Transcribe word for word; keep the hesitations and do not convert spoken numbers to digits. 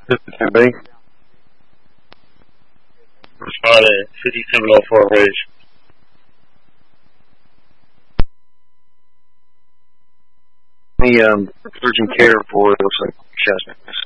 fifty-two B. Responded fifty-seven oh four Ridge. The um, urgent care for it looks like chest.